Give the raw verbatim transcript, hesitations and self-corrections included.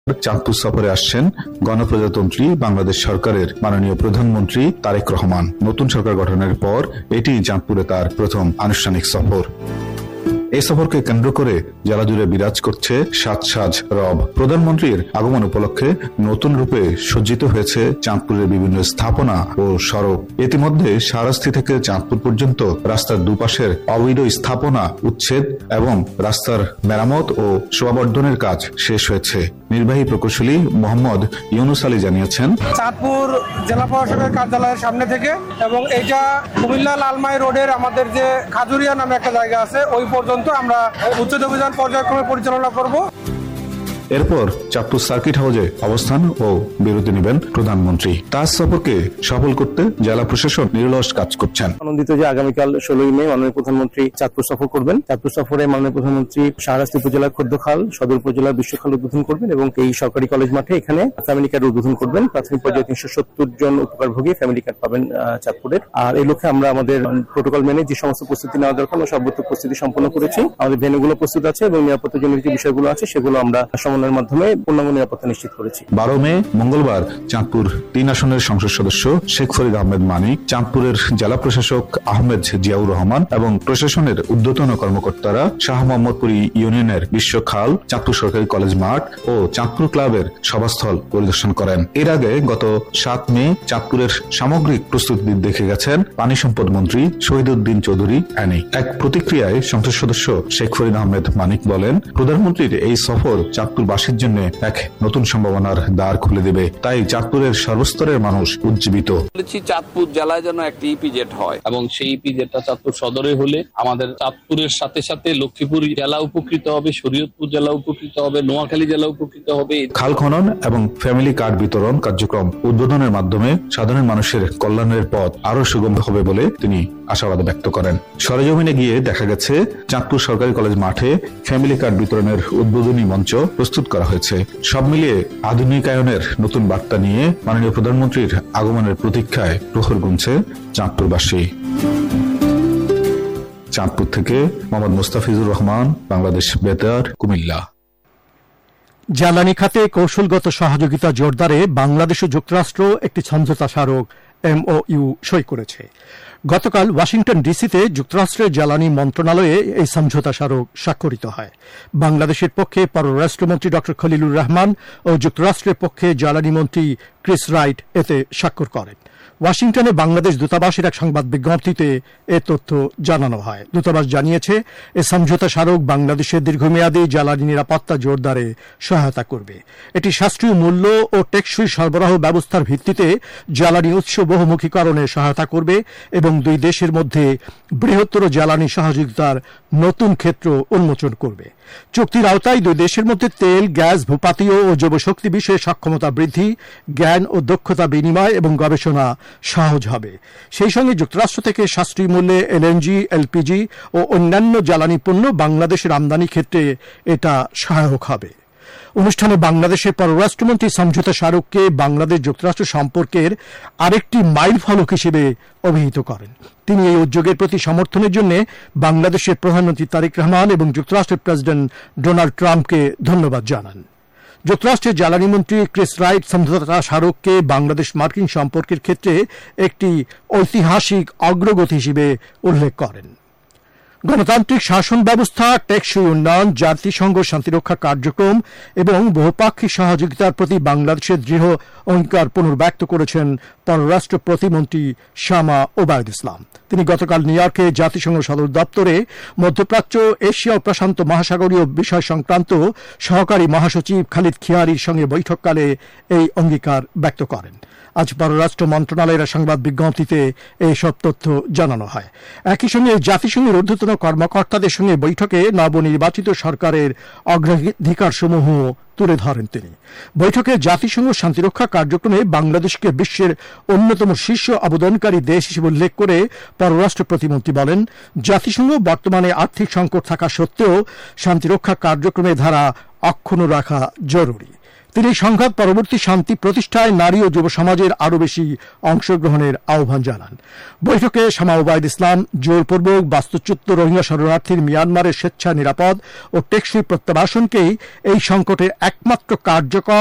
চাঁদপুর সফরে আসছেন গণপ্রজাতন্ত্রী বাংলাদেশ সরকারের মাননীয় প্রধানমন্ত্রী তারেক রহমান। নতুন সরকার গঠনের পর এটি চাঁদপুরে তার প্রথম আনুষ্ঠানিক সফর। এই সফরকে কেন্দ্র করে জেলা জুড়ে বিরাজ করছে সাজ সাজ রব। প্রধানমন্ত্রীর আগমন উপলক্ষে নতুন রূপে সজ্জিত হয়েছে চাঁদপুরের বিভিন্ন স্থাপনা ও সড়ক। ইতিমধ্যে শাহরাস্তি থেকে চাঁদপুর পর্যন্ত রাস্তার দুপাশের অবৈধ স্থাপনা উচ্ছেদ এবং রাস্তার মেরামত ও শোভাবর্ধনের কাজ শেষ হয়েছে। নির্বাহী প্রকৌশলী মোহাম্মদ ইউনুস আলী জানিয়েছেন, চাঁদপুর জেলা প্রশাসকের কার্যালয়ের সামনে থেকে এবং এটা কুমিল্লা লালমাই রোডের আমাদের যে খাজুরিয়া নামে একটা জায়গা আছে ওই পর্যন্ত আমরা উচ্ছেদ অভিযান পর্যায়ক্রমে পরিচালনা করব। এরপর চাঁদপুর সার্কিট হাউসে অবস্থান ও বিরতি নেবেন প্রধানমন্ত্রী। তার সফরকে সফল করতে জেলা প্রশাসন নিরলস কাজ করছেন। আনন্দিত যে আগামীকাল ষোলোই মে মাননীয় প্রধানমন্ত্রী চাঁদপুর সফর করবেন। চাঁদপুর সফরে মাননীয় প্রধানমন্ত্রী শাহরাস্তি উপজেলার খদ্দখাল, সদর উপজেলার বিশ্বখাল উদ্বোধন করবেন এবং এই সরকারি কলেজ মাঠে এখানে ফ্যামিলি কার্ড উদ্বোধন করবেন। প্রাথমিক পর্যায়ে তিনশো সত্তর জন উপকারভোগী ফ্যামিলি কার্ড পাবেন চাঁদপুরের। আর এই লক্ষ্যে আমরা আমাদের প্রোটোকল মেনে যে সমস্ত প্রস্তুতি নেওয়া দরকার সর্বোচ্চ প্রস্তুতি সম্পন্ন করেছি। আমাদের ভেন্যুগুলো প্রস্তুত আছে এবং নিরাপত্তাজনিত যে বিষয়গুলো আছে সেগুলো আমরা সমন্বয়ের মাধ্যমে পূর্ণাঙ্গ নিরাপত্তা নিশ্চিত করেছি। বারো মে মঙ্গলবার চাঁদপুর তিন আসনের সংসদ সদস্য শেখ ফরিদ আহমেদ মানিক, চাঁদপুরের জেলা প্রশাসক আহমেদ জিয়াউর রহমান এবং প্রশাসনের ঊর্ধ্বতন কর্মকর্তারা শাহ মোহাম্মদপুর ইউনিয়নের বিশ্বখাল, চাঁদপুর সরকারি কলেজ মাঠ ও চাঁদপুর ক্লাবের সভাস্থল পরিদর্শন করেন। এর আগে গত সাত মে চাঁদপুরের সামগ্রিক প্রস্তুতি দেখে গেছেন পানি সম্পদ মন্ত্রী শহীদউদ্দিন চৌধুরী অ্যানি। এক প্রতিক্রিয়ায় সংসদ সদস্য শেখ ফরিদ আহমেদ মানিক বলেন, প্রধানমন্ত্রীর এই সফর চাঁদপুরবাসীর জন্য এক নতুন সম্ভাবনার দ্বার খুলে দেবে। তাই চাঁদপুরের সর্বস্তরের মানুষ উজ্জীবিত। চাঁদপুর জেলায় যেন একটি ইপিজেড হয় এবং সেই ইপিজেডটা চাঁদপুর সদরে হলে আমাদের চাঁদপুরের সাথে সাথে লক্ষ্মীপুর জেলা উপকৃত হবে, শরীয়তপুর জেলা উপকৃত হবে, নোয়াখালী জেলা উপকৃত হবে। খাল খনন এবং ফ্যামিলি কার্ড বিতরণ কার্যক্রম উদ্বোধনের মাধ্যমে সাধারণ মানুষের কল্যাণের পথ আরো সুগম হবে বলে তিনি আশাবাদ ব্যক্ত করেন। সরেজমিনে গিয়ে দেখা গেছে চাঁদপুর সরকারি কলেজ মাঠে ফ্যামিলি কার্ড বিতরণের উদ্বোধনী মঞ্চ প্রস্তুত করা হয়েছে। সব মিলিয়ে আধুনিকায়নের নতুন বার্তা নিয়ে মাননীয় প্রধানমন্ত্রীর আগমনের প্রতীক্ষায় প্রহর গুনছে চাঁদপুরবাসী। চাঁদপুর থেকে মোহাম্মদ মুস্তাফিজুর রহমান, বাংলাদেশ বেতার, কুমিল্লা। জ্বালানি খাতে কৌশলগত সহযোগিতা জোরদারে বাংলাদেশ ও যুক্তরাষ্ট্র একটি সমঝোতা স্মারক এমওইউ সই করেছে। গতকাল ওয়াশিংটন ডিসিতে যুক্তরাষ্ট্রের জ্বালানি মন্ত্রণালয়ে এই সমঝোতা স্মারক স্বাক্ষরিত হয়। বাংলাদেশের পক্ষে পররাষ্ট্রমন্ত্রী ড খলিলুর রহমান ও যুক্তরাষ্ট্রের পক্ষে জ্বালানি মন্ত্রী ক্রিস রাইট এতে স্বাক্ষর করেন। ওয়াশিংটনে বাংলাদেশ দূতাবাসের এক সংবাদ বিজ্ঞপ্তিতে এ তথ্য জানানো হয়। দূতাবাস জানিয়েছে, এ সমঝোতা স্মারক বাংলাদেশের দীর্ঘমেয়াদী জ্বালানি নিরাপত্তা জোরদারে সহায়তা করবে। এটি সাশ্রয়ী মূল্য ও টেকসই সরবরাহ ব্যবস্থার ভিত্তিতে জ্বালানি উৎস বহুমুখীকরণে সহায়তা করবে এবং দুই দেশের মধ্যে বৃহত্তর জ্বালানি সহযোগিতার নতুন ক্ষেত্র উন্মোচন করবে। চুক্তির আওতায় দুই দেশের মধ্যে তেল, গ্যাস, ভূপাতীয় ও যৌবশক্তি বিষয়ে সক্ষমতা বৃদ্ধি, জ্ঞান ও দক্ষতা বিনিময় এবং গবেষণা সহজ হবে। সেই সঙ্গে যুক্তরাষ্ট্র থেকে সাশ্রয়ী মূল্যে এলএনজি, এলপিজি ও অন্যান্য জ্বালানি পণ্য বাংলাদেশের আমদানি ক্ষেত্রে এটা সহায়ক হবে। অনুষ্ঠানে বাংলাদেশের পররাষ্ট্রমন্ত্রী সমঝোতা স্মারককে বাংলাদেশ যুক্তরাষ্ট্র সম্পর্কের আরেকটি মাইল ফলক হিসেবে অভিহিত করেন। তিনি এই উদ্যোগের প্রতি সমর্থনের জন্য বাংলাদেশের প্রধানমন্ত্রী তারেক রহমান এবং যুক্তরাষ্ট্রের প্রেসিডেন্ট ডোনাল্ড ট্রাম্পকে ধন্যবাদ জানান। যুক্তরাষ্ট্রের জ্বালানি মন্ত্রী ক্রিস রাইট সমঝোতা স্মারককে বাংলাদেশ মার্কিন সম্পর্কের ক্ষেত্রে একটি ঐতিহাসিক অগ্রগতি হিসেবে উল্লেখ করেন। গণতান্ত্রিক শাসন ব্যবস্থা, টেকসই উন্নয়ন, জাতিসংঘ শান্তিরক্ষা কার্যক্রম এবং বহুপাক্ষিক সহযোগিতার প্রতি বাংলাদেশের দৃঢ় অঙ্গীকার পুনর্ব্যক্ত করেছেন পররাষ্ট্র প্রতিমন্ত্রী শামা ওবায়দ ইসলাম। তিনি গতকাল নিউ ইয়র্কে জাতিসংঘ সদর দপ্তরে মধ্যপ্রাচ্য, এশিয়া ও প্রশান্ত মহাসাগরীয় বিষয় সংক্রান্ত সহকারী মহাসচিব খালিদ খিয়ারির সঙ্গে বৈঠককালে এই অঙ্গীকার ব্যক্ত করেন। আজ পররাষ্ট্র মন্ত্রণালয়ের সংবাদ বিজ্ঞপ্তিতে এইসব তথ্য জানানো হয়। একই সঙ্গে জাতিসংঘের ঊর্ধ্বতন কর্মকর্তাদের সঙ্গে বৈঠকে নবনির্বাচিত সরকারের অগ্রাধিকারসমূহ তুলে ধরেন তিনি। বৈঠকে জাতিসংঘ শান্তিরক্ষা কার্যক্রমে বাংলাদেশকে বিশ্বের অন্যতম শীর্ষ অবদানকারী দেশ হিসেবে উল্লেখ করে পররাষ্ট্র প্রতিমন্ত্রী বলেন, জাতিসংঘ বর্তমানে আর্থিক সংকট থাকা সত্ত্বেও শান্তিরক্ষা কার্যক্রমের ধারা অক্ষুণ্ণ রাখা জরুরি। তিনি সংঘাত পরবর্তী শান্তি প্রতিষ্ঠায় নারী ও যুব সমাজের আরও বেশি অংশগ্রহণের আহ্বান জানান। বৈঠকে শামা ওবায়দ ইসলাম জোরপূর্বক বাস্তুচ্যুত রোহিঙ্গা শরণার্থীর মিয়ানমারের স্বেচ্ছা নিরাপদ ও টেকসই প্রত্যাবাসনকেই এই সংকটে একমাত্র কার্যকর